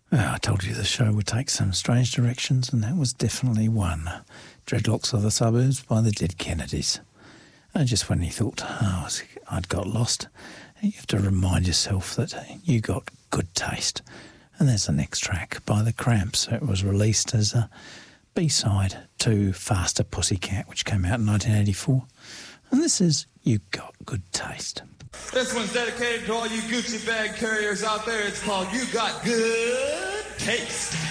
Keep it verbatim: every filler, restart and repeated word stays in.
Well, I told you the show would take some strange directions, and that was definitely one. Dreadlocks of the Suburbs by the Dead Kennedys. And just when you thought, oh, I'd got lost, you have to remind yourself that you got good taste. And there's the next track by the Cramps. It was released as a B-side to Faster Pussycat, which came out in nineteen eighty-four. And this is You Got Good Taste. This one's dedicated to all you Gucci bag carriers out there. It's called You Got Good Taste.